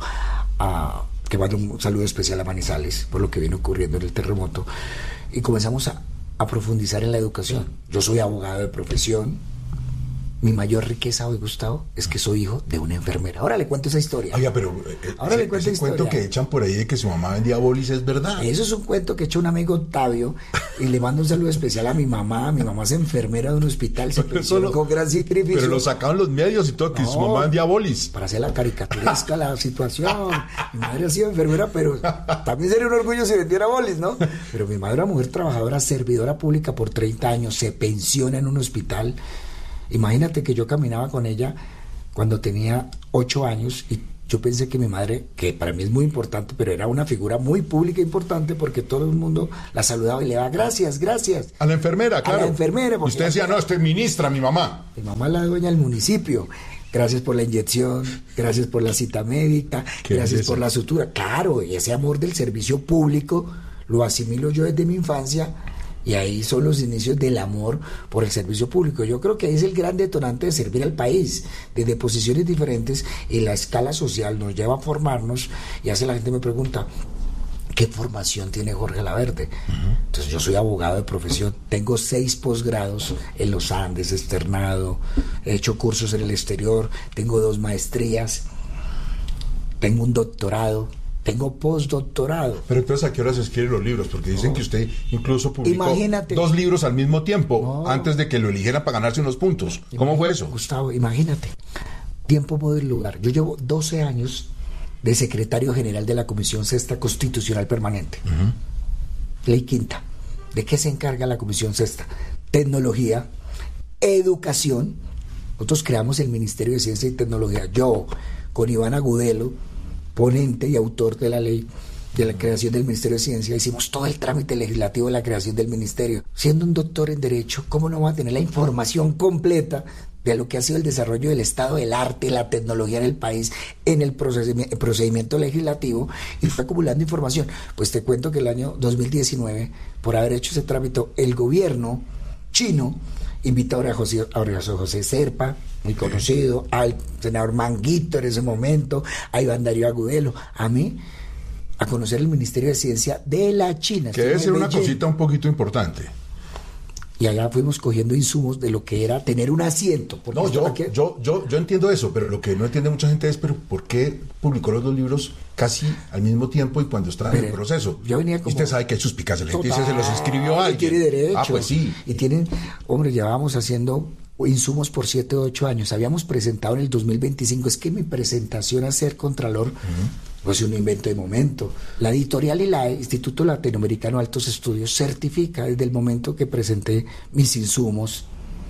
a que mando un saludo especial a Manizales por lo que viene ocurriendo en el terremoto, y comenzamos a, a profundizar en la educación. Yo soy abogado de profesión. Mi mayor riqueza hoy, Gustavo, es que soy hijo de una enfermera. Ahora le cuento esa historia. Oiga, pero eh, Ahora ese, le cuento ese historia. cuento que echan por ahí de que su mamá vendía bolis es verdad. Eso es un cuento que echa un amigo Octavio, y le mando un saludo especial a mi mamá. Mi mamá es enfermera de un hospital, se pensionó con gran sacrificio. Pero lo sacaban los medios y todo, que no, su mamá vendía bolis. Para hacer la caricaturesca la situación. Mi madre ha sido enfermera, pero también sería un orgullo si vendiera bolis, ¿no? Pero mi madre era mujer trabajadora, servidora pública por treinta años, se pensiona en un hospital. Imagínate que yo caminaba con ella cuando tenía ocho años y yo pensé que mi madre, que para mí es muy importante, pero era una figura muy pública e importante porque todo el mundo la saludaba y le daba gracias, gracias. A la enfermera, claro. A la enfermera. Y usted decía, no, esto es ministra, mi mamá. Mi mamá es la dueña del municipio. Gracias por la inyección, gracias por la cita médica, gracias por la sutura. Claro, y ese amor del servicio público lo asimilo yo desde mi infancia. Y ahí son los inicios del amor por el servicio público. Yo creo que ahí es el gran detonante de servir al país, desde posiciones diferentes, y la escala social nos lleva a formarnos, y hace la gente me pregunta, ¿qué formación tiene Jorge Laverde? Uh-huh. Entonces yo soy abogado de profesión, tengo seis posgrados en los Andes, externado, he hecho cursos en el exterior, tengo dos maestrías, tengo un doctorado, tengo postdoctorado. Pero entonces, ¿a qué horas escribe los libros? Porque dicen no. que usted incluso publicó imagínate, dos libros al mismo tiempo, no. antes de que lo eligieran para ganarse unos puntos. Imagínate, ¿Cómo fue eso? Gustavo, imagínate. Tiempo, modo y lugar. Yo llevo doce años de secretario general de la Comisión Sexta Constitucional Permanente. Uh-huh. Ley quinta. ¿De qué se encarga la Comisión Sexta? Tecnología, educación. Nosotros creamos el Ministerio de Ciencia y Tecnología. Yo, con Iván Agudelo, ponente y autor de la ley de la creación del Ministerio de Ciencia. Hicimos todo el trámite legislativo de la creación del ministerio. Siendo un doctor en Derecho, ¿cómo no va a tener la información completa de lo que ha sido el desarrollo del estado del arte, la tecnología en el país, en el procedimiento, procedimiento legislativo, y fue acumulando información? Pues te cuento que el año dos mil diecinueve, por haber hecho ese trámite, el gobierno chino invitó a José, a José Serpa, muy conocido, al senador Manguito en ese momento, a Iván Darío Agudelo, a mí, a conocer el Ministerio de Ciencia de la China. Que debe ser una cosita un poquito importante. Y allá fuimos cogiendo insumos de lo que era tener un asiento. No, yo, aquí... yo, yo, yo entiendo eso, pero lo que no entiende mucha gente es, pero ¿por qué publicó los dos libros casi al mismo tiempo y cuando estaba en el proceso? Yo venía como... Y usted sabe que hay suspicacia, la gente dice, se los escribió alguien. Tiene derecho. Ah, pues sí. Y tienen, hombre, llevábamos haciendo insumos por siete o ocho años. Habíamos presentado en el dos mil veinticinco, es que mi presentación a ser Contralor... Uh-huh. Pues un invento de momento. La editorial y la Instituto Latinoamericano de Altos Estudios certifica desde el momento que presenté mis insumos,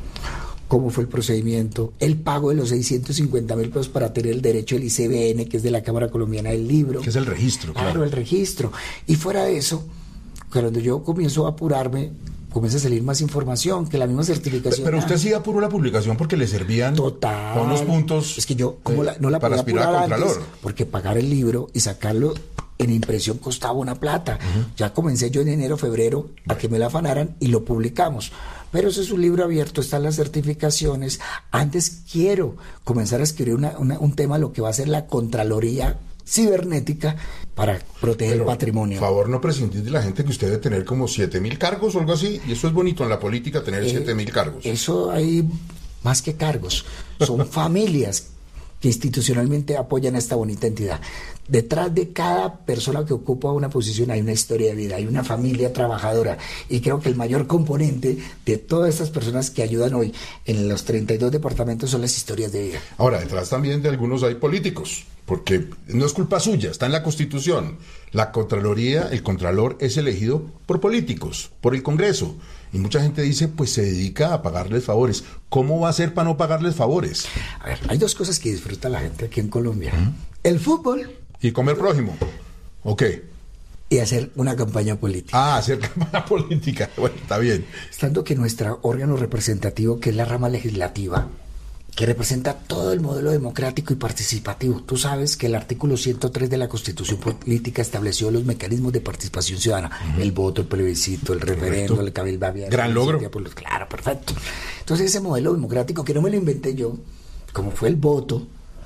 cómo fue el procedimiento, el pago de los seiscientos cincuenta mil pesos para tener el derecho del I C B N, que es de la Cámara Colombiana del Libro. Que es el registro, claro. Claro, el registro. Y fuera de eso, cuando yo comienzo a apurarme, comienza a salir más información que la misma certificación. Pero usted sí apuró la publicación porque le servían Total. con los puntos. Es que yo como la, no la para podía aspirar a apurar Contralor. Antes, porque pagar el libro y sacarlo en impresión costaba una plata. Uh-huh. Ya comencé yo en enero, febrero a que me la afanaran y lo publicamos. Pero eso es un libro abierto, están las certificaciones. Antes quiero comenzar a escribir una, una, un tema, lo que va a ser la Contraloría cibernética para proteger Pero, el patrimonio. Por favor, no prescindir de la gente, que usted debe tener como siete mil cargos o algo así, y eso es bonito en la política, tener siete mil cargos. Eso hay más que cargos, son familias que institucionalmente apoyan a esta bonita entidad. Detrás de cada persona que ocupa una posición hay una historia de vida, hay una familia trabajadora, y creo que el mayor componente de todas estas personas que ayudan hoy en los treinta y dos departamentos son las historias de vida. Ahora, detrás también de algunos hay políticos, porque no es culpa suya, está en la Constitución. La Contraloría, el Contralor es elegido por políticos, por el Congreso. Y mucha gente dice, pues se dedica a pagarles favores. ¿Cómo va a ser para no pagarles favores? A ver, hay dos cosas que disfruta la gente aquí en Colombia. ¿Mm? El fútbol. ¿Y comer prójimo? ¿Ok? Y hacer una campaña política. Ah, hacer campaña política. Bueno, está bien. Estando que nuestro órgano representativo, que es la rama legislativa, que representa todo el modelo democrático y participativo. Tú sabes que el artículo ciento tres de la Constitución Política estableció los mecanismos de participación ciudadana. Uh-huh. El voto, el plebiscito, el referendo, el cabildo abierto. Gran logro. Claro, perfecto. Entonces ese modelo democrático, que no me lo inventé yo, como fue el voto,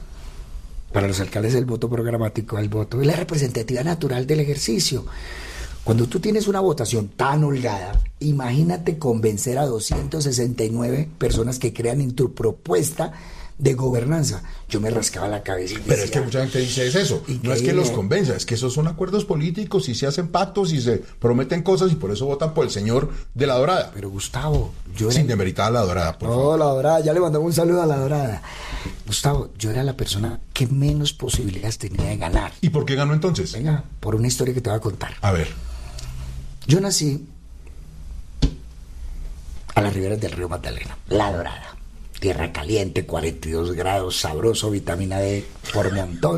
para los alcaldes el voto programático, el voto, es la representatividad natural del ejercicio. Cuando tú tienes una votación tan holgada, imagínate convencer a doscientas sesenta y nueve personas que crean en tu propuesta de gobernanza. Yo me rascaba la cabeza y Pero decía, es que mucha gente dice es eso, no es que los convenza, es que esos son acuerdos políticos y se hacen pactos y se prometen cosas y por eso votan por el señor de La Dorada. Pero Gustavo, yo Sin era... demeritar a La Dorada, por no, favor. La Dorada, ya le mandamos un saludo a La Dorada. Gustavo, yo era la persona que menos posibilidades tenía de ganar. ¿Y por qué ganó entonces? Venga, por una historia que te voy a contar. A ver. Yo nací a las riberas del río Magdalena, La Dorada, tierra caliente, cuarenta y dos grados, sabroso, vitamina D por montón.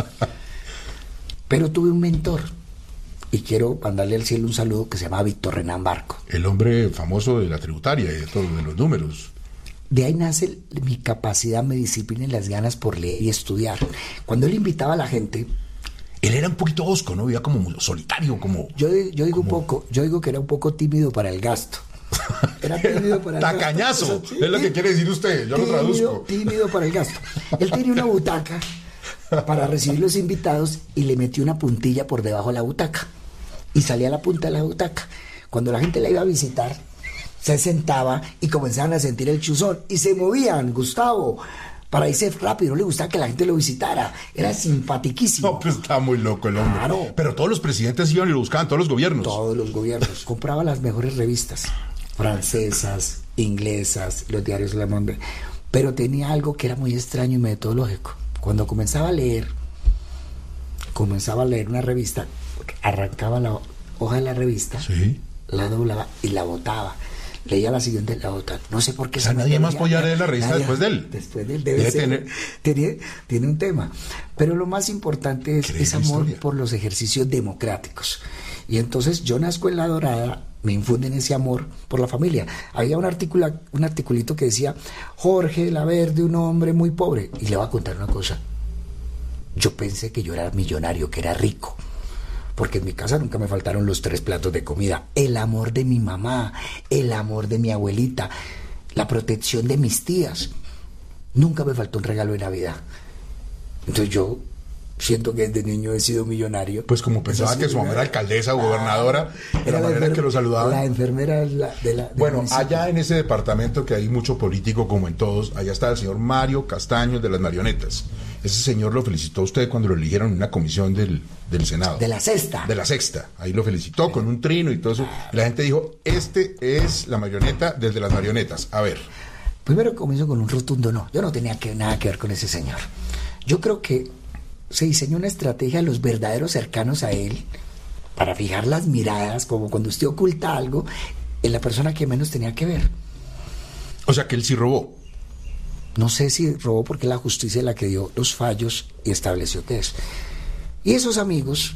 Pero tuve un mentor y quiero mandarle al cielo un saludo, que se llama Víctor Renán Barco. El hombre famoso de la tributaria y de todos de los números. De ahí nace mi capacidad, mi disciplina y las ganas por leer y estudiar. Cuando él invitaba a la gente... Él era un poquito osco, ¿no? Vivía como solitario, como... Yo, yo digo como... un poco, yo digo que era un poco tímido para el gasto. Era tímido para el Tacañazo, gasto. Tacañazo, es lo que quiere decir usted, yo tímido, lo traduzco. Tímido para el gasto. Él tenía una butaca para recibir los invitados y le metió una puntilla por debajo de la butaca. Y salía la punta de la butaca. Cuando la gente la iba a visitar, se sentaba y comenzaban a sentir el chuzón. Y se movían, Gustavo, para irse rápido. No le gustaba que la gente lo visitara. Era simpatiquísimo. No, pues estaba muy loco el hombre. Claro. Pero todos los presidentes iban y lo buscaban, todos los gobiernos. Todos los gobiernos. Compraba las mejores revistas. Francesas, inglesas, los diarios Le Monde. Pero tenía algo que era muy extraño y metodológico. Cuando comenzaba a leer, comenzaba a leer una revista, arrancaba la hoja de la revista, ¿sí? La doblaba y la botaba. leía la siguiente la otra. No sé por qué. O sea, nadie más podía leer la revista nadie, después de él. Después de él debe, debe ser, tener... tiene, tiene un tema. Pero lo más importante es ese amor historia. por los ejercicios democráticos. Y entonces yo nazco en La Dorada, me infunden ese amor por la familia. Había un artículo, un articulito que decía, Jorge Laverde, un hombre muy pobre. Y le voy a contar una cosa. Yo pensé que yo era millonario, que era rico. Porque en mi casa nunca me faltaron los tres platos de comida. El amor de mi mamá, el amor de mi abuelita, la protección de mis tías. Nunca me faltó un regalo de Navidad. Entonces yo siento que desde niño he sido millonario. Pues como pensaba que su mamá era alcaldesa o gobernadora, de la manera en que lo saludaban. La enfermera de la... De la de bueno, allá en ese departamento que hay mucho político como en todos, allá está el señor Mario Castaño de las Marionetas. Ese señor lo felicitó a usted cuando lo eligieron en una comisión del, del Senado. De la sexta. De la sexta. Ahí lo felicitó sí. con un trino y todo eso. Y la gente dijo, este es la marioneta desde las marionetas. A ver. Primero comienzo con un rotundo no. Yo no tenía que, nada que ver con ese señor. Yo creo que se diseñó una estrategia de los verdaderos cercanos a él para fijar las miradas, como cuando usted oculta algo, en la persona que menos tenía que ver. O sea que él sí robó. No sé si robó porque la justicia es la que dio los fallos y estableció que es. Y esos amigos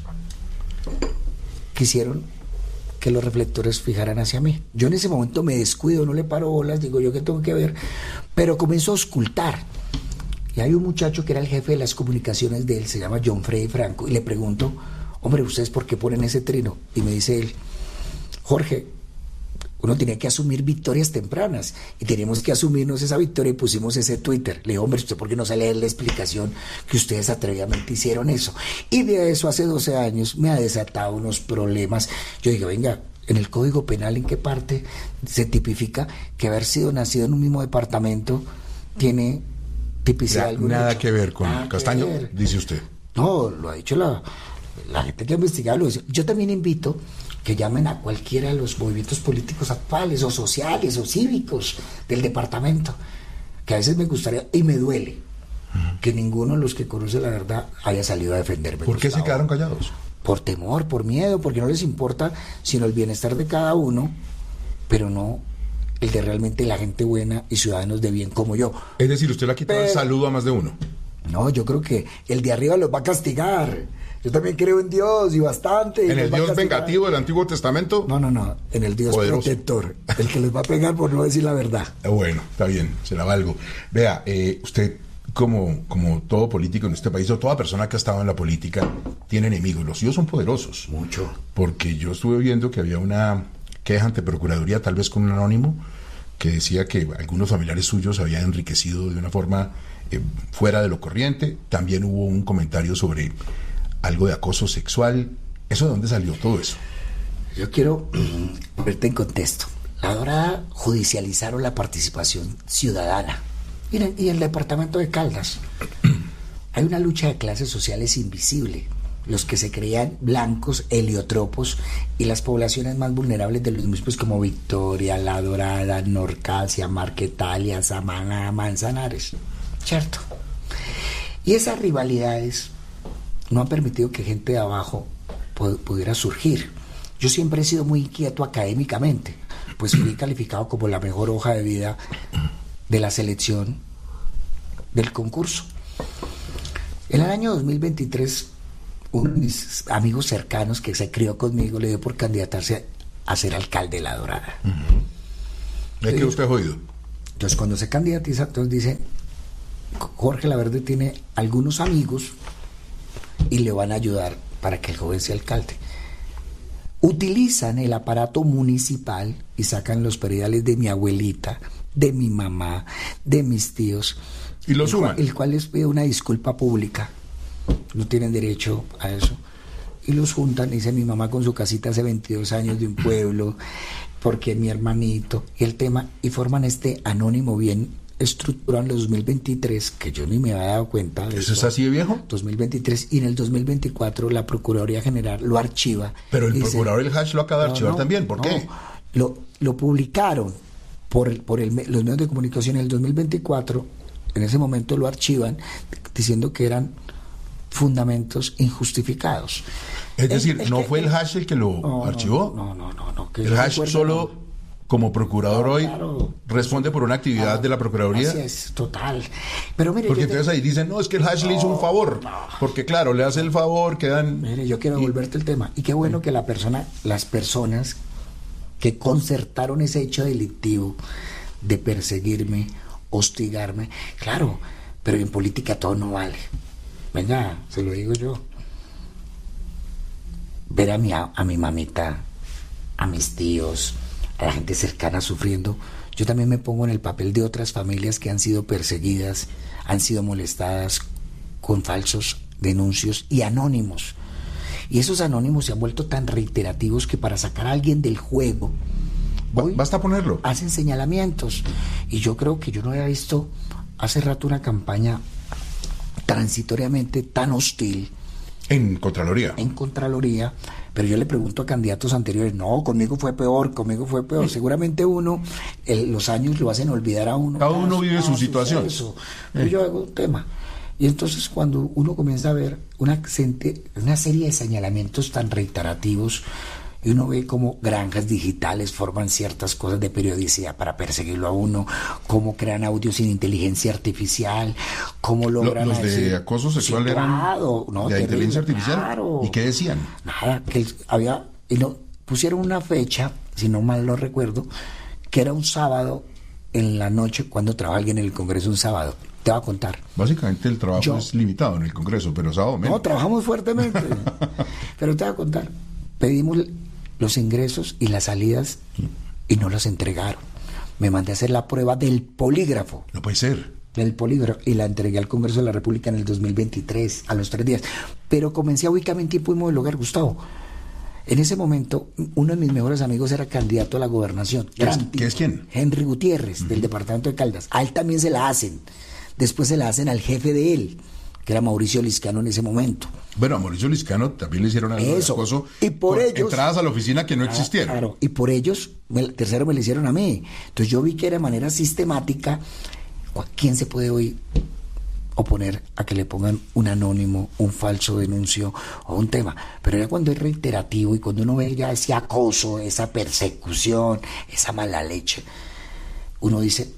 quisieron que los reflectores fijaran hacia mí. Yo en ese momento me descuido, no le paro bolas, digo yo qué tengo que ver, pero comienzo a auscultar. Y hay un muchacho que era el jefe de las comunicaciones de él, se llama John Freddy Franco, y le pregunto, hombre, ¿ustedes por qué ponen ese trino? Y me dice él, Jorge, uno tenía que asumir victorias tempranas y teníamos que asumirnos esa victoria y pusimos ese Twitter. Le digo, hombre, ¿usted por qué no sale a leer la explicación que ustedes atrevidamente hicieron eso? Y de eso hace doce años me ha desatado unos problemas. Yo digo, venga, en el Código Penal, ¿en qué parte se tipifica que haber sido nacido en un mismo departamento tiene tipicidad alguna? Nada que ver con nada Castaño, ver. Dice usted. No, lo ha dicho la, la gente que ha investigado. Lo dice. Yo también invito que llamen a cualquiera de los movimientos políticos actuales o sociales o cívicos del departamento, que a veces me gustaría y me duele uh-huh. que ninguno de los que conoce la verdad haya salido a defenderme. ¿Por qué se quedaron callados? Por temor, por miedo, porque no les importa sino el bienestar de cada uno, pero no el de realmente la gente buena y ciudadanos de bien como yo. Es decir, usted le ha quitado pero, el saludo a más de uno. No, yo creo que el de arriba los va a castigar. Yo también creo en Dios y bastante. ¿En el Dios vengativo del Antiguo Testamento? No, no, no. En el Dios poderoso, protector. El que les va a pegar por no decir la verdad. Bueno, está bien, se la valgo. Vea, eh, usted, como, como todo político en este país, o toda persona que ha estado en la política, tiene enemigos. Los suyos son poderosos. Mucho. Porque yo estuve viendo que había una queja ante Procuraduría, tal vez con un anónimo, que decía que algunos familiares suyos se habían enriquecido de una forma eh, fuera de lo corriente. También hubo un comentario sobre algo de acoso sexual. ¿Eso de dónde salió todo eso? Yo quiero verte en contexto. La Dorada judicializaron la participación ciudadana y en el, y en el departamento de Caldas hay una lucha de clases sociales invisible. Los que se creían blancos, heliotropos, y las poblaciones más vulnerables de los municipios como Victoria, La Dorada, Norcasia, Marquetalia, Samaná, Manzanares, ¿cierto? Y esas rivalidades no han permitido que gente de abajo pudiera surgir. Yo siempre he sido muy inquieto académicamente, pues fui calificado como la mejor hoja de vida de la selección del concurso. En el año dos mil veintitrés, uno de mis amigos cercanos que se crió conmigo le dio por candidatarse a ser alcalde de La Dorada. Uh-huh. ¿Es que usted ha oído? Entonces, cuando se candidatiza, entonces dice, Jorge Laverde tiene algunos amigos y le van a ayudar para que el joven sea alcalde. Utilizan el aparato municipal y sacan los periodales de mi abuelita, de mi mamá, de mis tíos. ¿Y lo suman? El cual les pide una disculpa pública. No tienen derecho a eso. Y los juntan, dice mi mamá con su casita hace veintidós años de un pueblo, porque mi hermanito, y el tema, y forman este anónimo bien estructurado en el dos mil veintitrés, que yo ni me había dado cuenta de ¿Eso es así de viejo? dos mil veintitrés, y en el dos mil veinticuatro la Procuraduría General lo archiva. Pero el dice, procurador del Hash lo acaba de no, archivar no, también, ¿por no, qué? Lo, lo publicaron por, el, por el, los medios de comunicación en el dos mil veinticuatro, en ese momento lo archivan, diciendo que eran fundamentos injustificados. Es decir, el, el ¿no que, fue el Hash el que lo no, archivó? No, no, no. no que el Hash solo como procurador No, hoy claro. responde por una actividad Claro. de la Procuraduría. Así es, total. Pero mire, Porque yo te- entonces ahí dicen, no, es que el Hash le hizo un favor. Porque claro, le hace el favor, quedan... Mire, yo quiero devolverte el tema. Y qué bueno que la persona, las personas que concertaron ese hecho delictivo de perseguirme, hostigarme, claro, pero en política todo no vale. Venga, se lo digo yo. Ver a mi, a, a mi mamita, a mis tíos, a la gente cercana sufriendo, yo también me pongo en el papel de otras familias que han sido perseguidas, han sido molestadas con falsos denuncios y anónimos. Y esos anónimos se han vuelto tan reiterativos que para sacar a alguien del juego, hoy basta ponerlo. Hacen señalamientos. Y yo creo que yo no había visto hace rato una campaña transitoriamente tan hostil. En Contraloría. En Contraloría, pero yo le pregunto a candidatos anteriores, no, conmigo fue peor, conmigo fue peor. Sí. Seguramente uno, el, los años lo hacen olvidar a uno. Cada uno vive su no, situación. Eso. Pero yo hago un tema. Y entonces cuando uno comienza a ver una, una serie de señalamientos tan reiterativos, y uno ve cómo granjas digitales forman ciertas cosas de periodicidad para perseguirlo a uno, cómo crean audios sin inteligencia artificial, cómo logran... Los de decir, acoso sexual situado, eran no, de terrible, inteligencia artificial. Claro. ¿Y qué decían? Nada, que había... Y no, pusieron una fecha, si no mal no recuerdo, que era un sábado en la noche cuando trabaja alguien en el Congreso un sábado. Te voy a contar. Básicamente el trabajo Yo, es limitado en el Congreso, pero sábado menos. No, trabajamos fuertemente. Pero te voy a contar. Pedimos los ingresos y las salidas y no los entregaron. Me mandé a hacer la prueba del polígrafo. No puede ser. Del polígrafo y la entregué al Congreso de la República en el dos mil veintitrés, a los tres días. Pero comencé a ubicarme en tiempo y modo del lugar, Gustavo. En ese momento, uno de mis mejores amigos era candidato a la gobernación. ¿Qué es, ¿qué es quién? Henry Gutiérrez, uh-huh. del departamento de Caldas. A él también se la hacen. Después se la hacen al jefe de él, que era Mauricio Liscano en ese momento. Bueno, a Mauricio Liscano también le hicieron algo Eso. de acoso Y por ellos, entradas a la oficina que no existieron. Claro, y por ellos, me, tercero me lo hicieron a mí. Entonces yo vi que era de manera sistemática. ¿Quién se puede hoy oponer a que le pongan un anónimo, un falso denuncio o un tema? Pero era cuando es reiterativo y cuando uno ve ya ese acoso, esa persecución, esa mala leche, uno dice,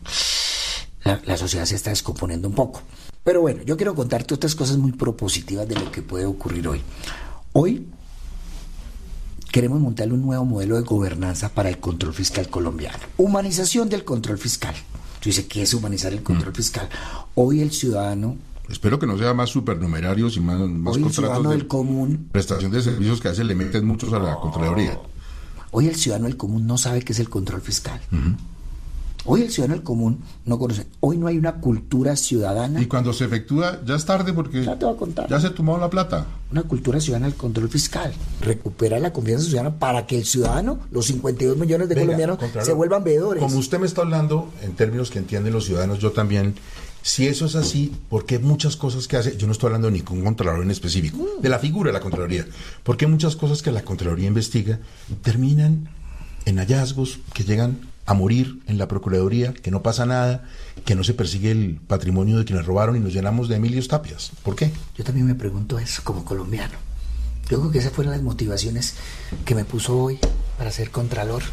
la, la sociedad se está descomponiendo un poco. Pero bueno, yo quiero contarte otras cosas muy propositivas de lo que puede ocurrir hoy. Hoy queremos montar un nuevo modelo de gobernanza para el control fiscal colombiano. Humanización del control fiscal. Tú dices, ¿qué es humanizar el control mm. fiscal? Hoy el ciudadano... Espero que no sea más supernumerarios y más, más hoy el contratos ciudadano de del común... prestación de servicios que a veces le meten muchos a la Contraloría. Hoy el ciudadano del común no sabe qué es el control fiscal. Uh-huh. Hoy el ciudadano del común no conoce. Hoy no hay una cultura ciudadana. Y cuando se efectúa, ya es tarde porque ya, te voy a contar. ya se tomó la plata. Una cultura ciudadana del control fiscal. Recupera la confianza ciudadana para que el ciudadano, los cincuenta y dos millones de Venga, colombianos, se vuelvan veedores. Como usted me está hablando en términos que entienden los ciudadanos, yo también. Si eso es así, ¿por qué muchas cosas que hace? Yo no estoy hablando de ningún contralor en específico, mm. de la figura de la Contraloría. ¿Por qué muchas cosas que la Contraloría investiga terminan en hallazgos que llegan a morir en la Procuraduría, que no pasa nada, que no se persigue el patrimonio de quienes robaron y nos llenamos de Emilios Tapias? ¿Por qué? Yo también me pregunto eso como colombiano. Yo creo que esas fueron las motivaciones que me puso hoy para ser contralor.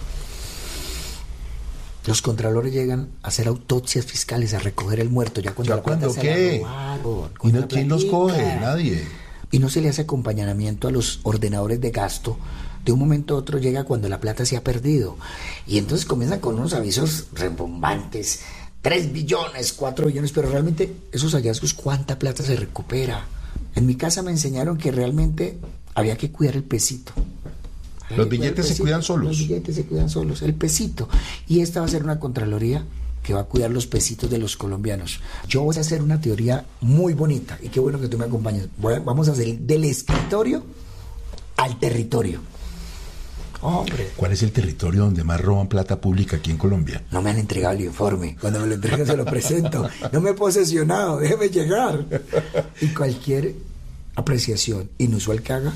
Los contralores llegan a hacer autopsias fiscales, a recoger el muerto, ya cuando ¿Ya la plata cuando se qué? la robaron. ¿Y no, quién los coge? Nadie. Y no se le hace acompañamiento a los ordenadores de gasto. De un momento a otro llega cuando la plata se ha perdido. Y entonces comienzan con unos avisos rebombantes. Tres billones, cuatro billones, pero realmente esos hallazgos, ¿cuánta plata se recupera? En mi casa me enseñaron que realmente había que cuidar el pesito. Los billetes se cuidan solos. Los billetes se cuidan solos, el pesito. Y esta va a ser una Contraloría que va a cuidar los pesitos de los colombianos. Yo voy a hacer una teoría muy bonita, y qué bueno que tú me acompañes. Voy a, vamos a hacer del escritorio al territorio. Hombre. ¿Cuál es el territorio donde más roban plata pública aquí en Colombia? No me han entregado el informe. Cuando me lo entreguen se lo presento. No me he posesionado, déjeme llegar. Y cualquier apreciación inusual que haga,